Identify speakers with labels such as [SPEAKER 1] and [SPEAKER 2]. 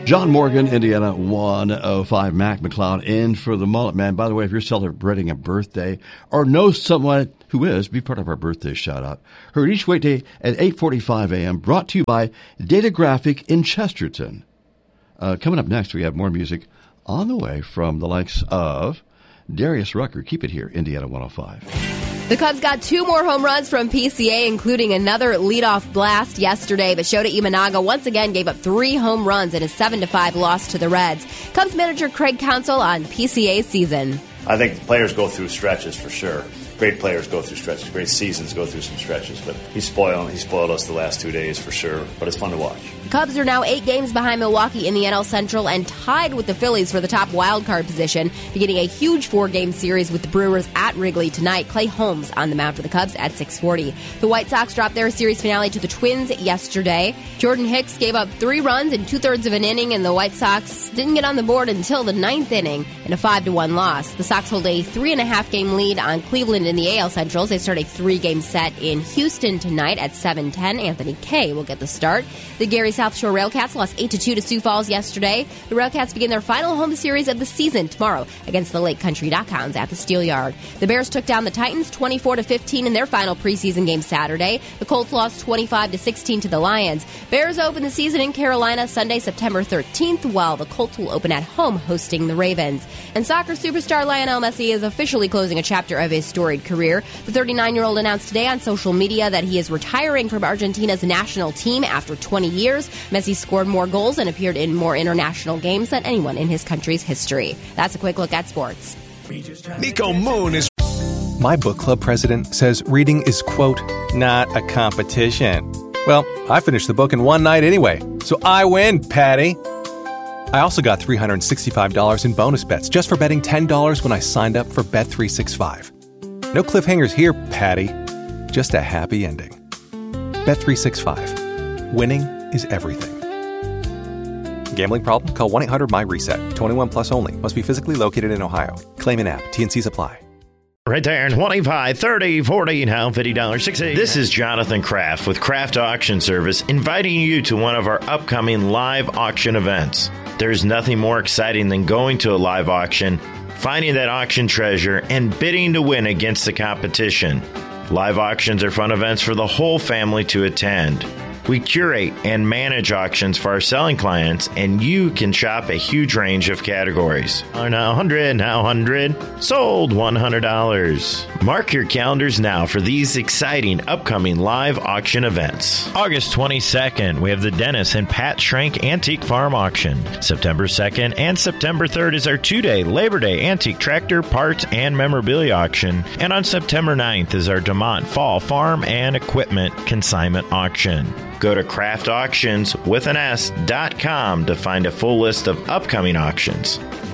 [SPEAKER 1] John Morgan, Indiana 105. Mac McLeod in for the Mullet Man. By the way, if you're celebrating a birthday or know someone who is, be part of our birthday shout-out. Heard each weekday at 8:45 a.m. Brought to you by Data Graphic in Chesterton. Coming up next, we have more music on the way from the likes of Darius Rucker. Keep it here, Indiana 105.
[SPEAKER 2] The Cubs got 2 more home runs from PCA, including another leadoff blast yesterday, but Shota Imanaga once again gave up 3 home runs in a 7-5 loss to the Reds. Cubs manager Craig Counsell on PCA's season.
[SPEAKER 3] I think players go through stretches for sure. Great players go through stretches. Great seasons go through some stretches. But he spoiled us the last 2 days for sure. But it's fun to watch.
[SPEAKER 2] Cubs are now 8 games behind Milwaukee in the NL Central and tied with the Phillies for the top wildcard position, beginning a huge 4-game series with the Brewers at Wrigley tonight. Clay Holmes on the mound for the Cubs at 6:40. The White Sox dropped their series finale to the Twins yesterday. Jordan Hicks gave up 3 runs in 2/3 of an inning, and the White Sox didn't get on the board until the 9th inning in a 5-1 loss. The Sox hold a 3.5-game lead on Cleveland in the AL Centrals. They start a 3-game set in Houston tonight at 7:10. Anthony Kay will get the start. The Gary South Shore Railcats lost 8-2 to Sioux Falls yesterday. The Railcats begin their final home series of the season tomorrow against the Lake Country Dockhounds at the Steel Yard. The Bears took down the Titans 24-15 in their final preseason game Saturday. The Colts lost 25-16 to the Lions. Bears open the season in Carolina Sunday, September 13th, while the Colts will open at home hosting the Ravens. And soccer superstar Lionel Messi is officially closing a chapter of his storied career. The 39-year-old announced today on social media that he is retiring from Argentina's national team after 20 years. Messi scored more goals and appeared in more international games than anyone in his country's history. That's a quick look at sports.
[SPEAKER 4] Nico Moon is...
[SPEAKER 5] My book club president says reading is, quote, not a competition. Well, I finished the book in one night anyway, so I win, Patty. I also got $365 in bonus bets just for betting $10 when I signed up for Bet365. No cliffhangers here, Patty. Just a happy ending. Bet365. Winning is everything. Gambling problem? Call 1-800-MY-RESET. 21 plus only. Must be physically located in Ohio. Claim an app. T&Cs apply.
[SPEAKER 6] Right there, 25, 30, 40, now $50.60. This is Jonathan Kraft with Kraft Auction Service, inviting you to one of our upcoming live auction events. There's nothing more exciting than going to a live auction, finding that auction treasure, and bidding to win against the competition. Live auctions are fun events for the whole family to attend. We curate and manage auctions for our selling clients, and you can shop a huge range of categories. Now 100, now 100, sold $100. Mark your calendars now for these exciting upcoming live auction events. August 22nd, we have the Dennis and Pat Schrank Antique Farm Auction. September 2nd and September 3rd is our 2-day Labor Day Antique Tractor, Parts, and Memorabilia Auction. And on September 9th is our DeMont Fall Farm and Equipment Consignment Auction. Go to craftauctions.com to find a full list of upcoming auctions.